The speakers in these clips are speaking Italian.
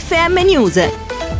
FM News.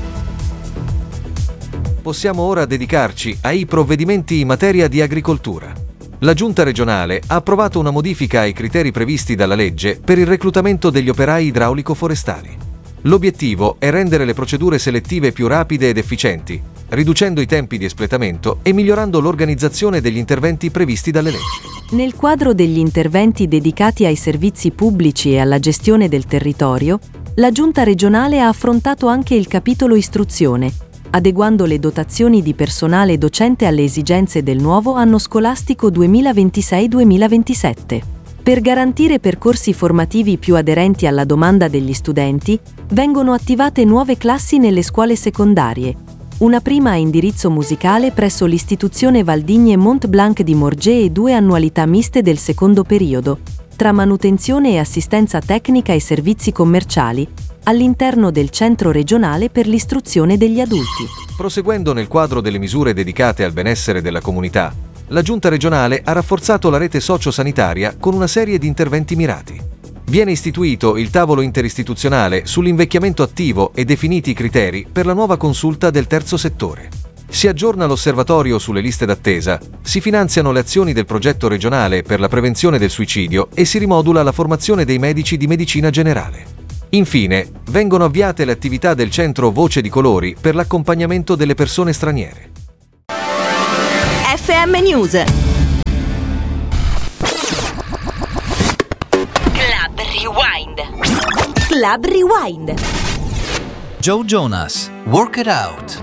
Possiamo ora dedicarci ai provvedimenti in materia di agricoltura. La Giunta regionale ha approvato una modifica ai criteri previsti dalla legge per il reclutamento degli operai idraulico-forestali. L'obiettivo è rendere le procedure selettive più rapide ed efficienti, riducendo i tempi di espletamento e migliorando l'organizzazione degli interventi previsti dalle leggi. Nel quadro degli interventi dedicati ai servizi pubblici e alla gestione del territorio, la Giunta regionale ha affrontato anche il capitolo istruzione, adeguando le dotazioni di personale docente alle esigenze del nuovo anno scolastico 2026-2027. Per garantire percorsi formativi più aderenti alla domanda degli studenti, vengono attivate nuove classi nelle scuole secondarie. Una prima a indirizzo musicale presso l'istituzione Valdigne Mont Blanc di Morges e 2 annualità miste del secondo periodo, tra manutenzione e assistenza tecnica e servizi commerciali, all'interno del Centro regionale per l'istruzione degli adulti. Proseguendo nel quadro delle misure dedicate al benessere della comunità, la Giunta regionale ha rafforzato la rete sociosanitaria con una serie di interventi mirati. Viene istituito il tavolo interistituzionale sull'invecchiamento attivo e definiti i criteri per la nuova consulta del terzo settore. Si aggiorna l'osservatorio sulle liste d'attesa, si finanziano le azioni del progetto regionale per la prevenzione del suicidio e si rimodula la formazione dei medici di medicina generale. Infine, vengono avviate le attività del centro Voce di Colori per l'accompagnamento delle persone straniere. FM News. Club Rewind. Club Rewind. Joe Jonas, Work It Out.